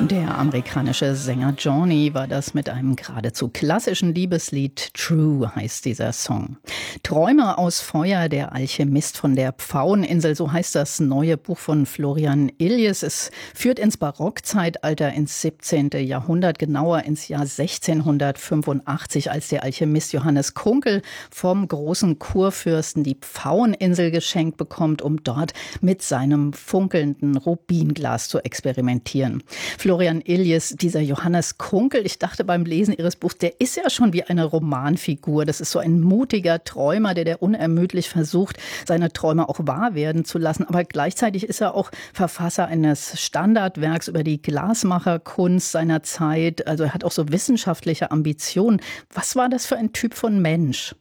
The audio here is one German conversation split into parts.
Der amerikanische Sänger Johnny war das mit einem geradezu klassischen Liebeslied. True heißt dieser Song. Träume aus Feuer, der Alchemist von der Pfaueninsel, so heißt das neue Buch von Florian Illies. Es führt ins Barockzeitalter, ins 17. Jahrhundert, genauer ins Jahr 1685, als der Alchemist Johannes Kunkel vom großen Kurfürsten die Pfaueninsel geschenkt bekommt, um dort mit seinem funkelnden Rubinglas zu experimentieren. Florian Illies, dieser Johannes Kunkel, ich dachte beim Lesen Ihres Buchs, der ist ja schon wie eine Romanfigur. Das ist so ein mutiger Träumer, der unermüdlich versucht, seine Träume auch wahr werden zu lassen. Aber gleichzeitig ist er auch Verfasser eines Standardwerks über die Glasmacherkunst seiner Zeit. Also er hat auch so wissenschaftliche Ambitionen. Was war das für ein Typ von Mensch?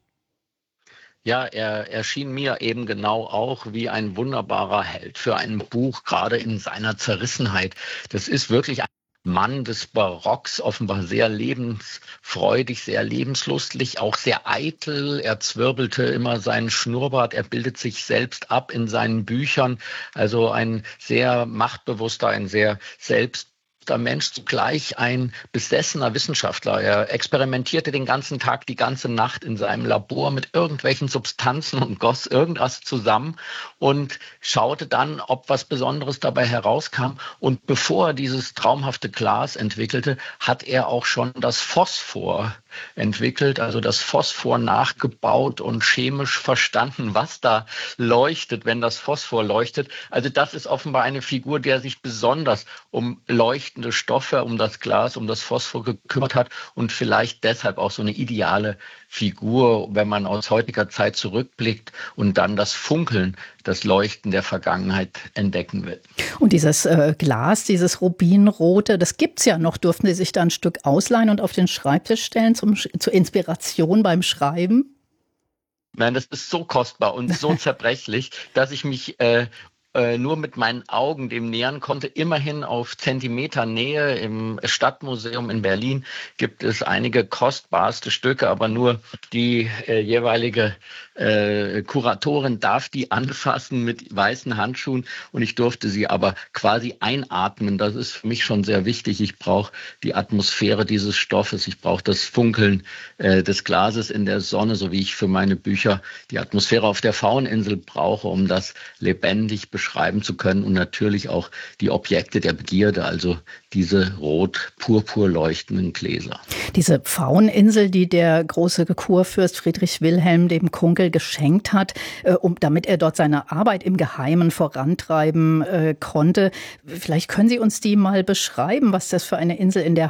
Ja, er erschien mir eben genau auch wie ein wunderbarer Held für ein Buch, gerade in seiner Zerrissenheit. Das ist wirklich ein Mann des Barocks, offenbar sehr lebensfreudig, sehr lebenslustig, auch sehr eitel. Er zwirbelte immer seinen Schnurrbart, er bildet sich selbst ab in seinen Büchern. Also ein sehr machtbewusster, ein sehr selbstbewusster Mensch, zugleich ein besessener Wissenschaftler. Er experimentierte den ganzen Tag, die ganze Nacht in seinem Labor mit irgendwelchen Substanzen und goss irgendwas zusammen und schaute dann, ob was Besonderes dabei herauskam. Und bevor er dieses traumhafte Glas entwickelte, hat er auch schon das Phosphor entwickelt, also das Phosphor nachgebaut und chemisch verstanden, was da leuchtet, wenn das Phosphor leuchtet. Also das ist offenbar eine Figur, der sich besonders um leuchtende Stoffe, um das Glas, um das Phosphor gekümmert hat und vielleicht deshalb auch so eine ideale Figur, wenn man aus heutiger Zeit zurückblickt und dann das Funkeln, das Leuchten der Vergangenheit entdecken will. Und dieses Glas, dieses Rubinrote, das gibt's ja noch. Durften Sie sich da ein Stück ausleihen und auf den Schreibtisch stellen zur Inspiration beim Schreiben? Nein, das ist so kostbar und so zerbrechlich, dass ich mich nur mit meinen Augen dem nähern konnte. Immerhin auf Zentimeter Nähe im Stadtmuseum in Berlin gibt es einige kostbarste Stücke, aber nur die jeweilige Kuratorin darf die anfassen mit weißen Handschuhen und ich durfte sie aber quasi einatmen. Das ist für mich schon sehr wichtig. Ich brauche die Atmosphäre dieses Stoffes. Ich brauche das Funkeln des Glases in der Sonne, so wie ich für meine Bücher die Atmosphäre auf der Pfaueninsel brauche, um das lebendig beschreiben zu können und natürlich auch die Objekte der Begierde, also diese rot-purpur leuchtenden Gläser. Diese Pfaueninsel, die der große Kurfürst Friedrich Wilhelm dem Kunkel geschenkt hat, damit er dort seine Arbeit im Geheimen vorantreiben konnte. Vielleicht können Sie uns die mal beschreiben, was das für eine Insel in der